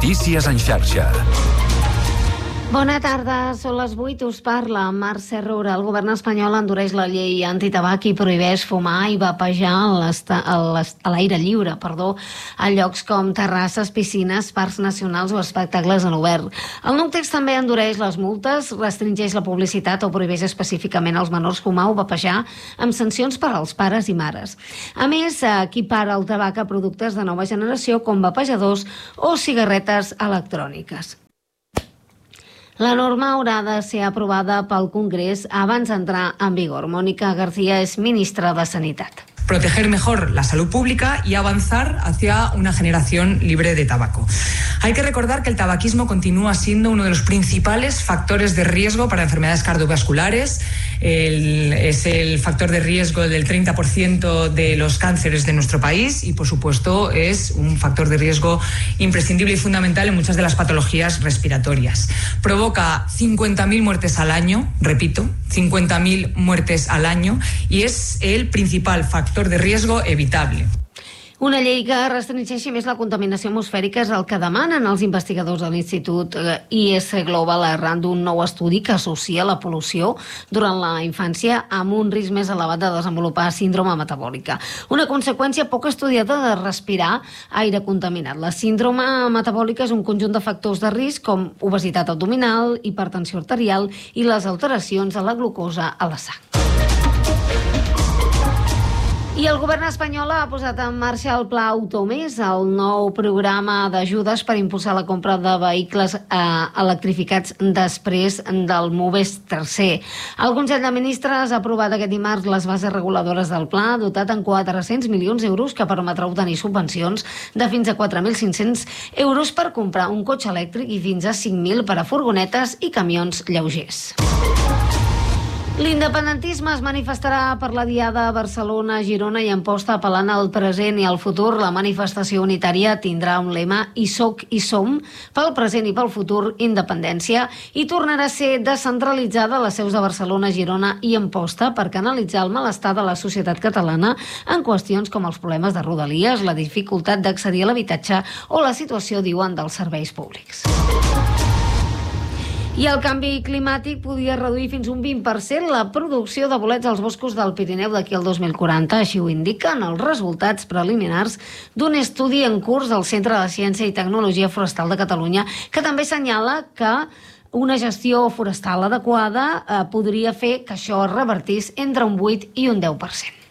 Notícies en xarxa. Bona tarda, són les 8, us parla Mercè Roura. El govern espanyol endureix la llei antitabac i prohibeix fumar i vapejar a l'aire lliure, a llocs com terrasses, piscines, parcs nacionals o espectacles en obert. El nou text també endureix les multes, restringeix la publicitat o prohibeix específicament als menors fumar o vapejar amb sancions per als pares i mares. A més, equipara el tabac a productes de nova generació com vapejadors o cigarretes electròniques. La norma haurà de ser aprovada pel Congrés abans d'entrar en vigor. Mónica García és ministra de Sanitat. Proteger mejor la salud pública y avanzar hacia una generación libre de tabaco. Hay que recordar que el tabaquismo continúa siendo uno de los principales factores de riesgo para enfermedades cardiovasculares. Es el factor de riesgo del 30% de los cánceres de nuestro país y, por supuesto, es un factor de riesgo imprescindible y fundamental en muchas de las patologías respiratorias. Provoca 50.000 muertes al año, repito, 50.000 muertes al año, y es el principal factor de riesgo evitable. Una llei que restringeixi més la contaminació atmosfèrica és el que demanen els investigadors de l'Institut IS Global arran d'un nou estudi que associa la pol·lució durant la infància amb un risc més elevat de desenvolupar síndrome metabòlica. Una conseqüència poc estudiada de respirar aire contaminat. La síndrome metabòlica és un conjunt de factors de risc com obesitat abdominal, hipertensió arterial i les alteracions de la glucosa a la sang. I el govern espanyol ha posat en marxa el Pla Automés, el nou programa d'ajudes per impulsar la compra de vehicles electrificats després del MOVES tercer. El Consell de Ministres ha aprovat aquest dimarts les bases reguladores del pla, dotat en 400 milions d'euros, que permetrà obtenir subvencions de fins a 4.500 euros per comprar un cotxe elèctric i fins a 5.000 per a furgonetes i camions lleugers. L'independentisme es manifestarà per la Diada a Barcelona, Girona i Amposta, apel·lant al present i al futur. La manifestació unitària tindrà un lema "Hi soc, hi som", pel present i pel futur, independència, i tornarà a ser descentralitzada a les seus de Barcelona, Girona i Amposta per canalitzar el malestar de la societat catalana en qüestions com els problemes de rodalies, la dificultat d'accedir a l'habitatge o la situació, diuen, dels serveis públics. I el canvi climàtic podria reduir fins un 20% la producció de bolets als boscos del Pirineu d'aquí al 2040. Així ho indiquen els resultats preliminars d'un estudi en curs del Centre de Ciència i Tecnologia Forestal de Catalunya, que també assenyala que una gestió forestal adequada podria fer que això es revertís entre un 8 i un 10%.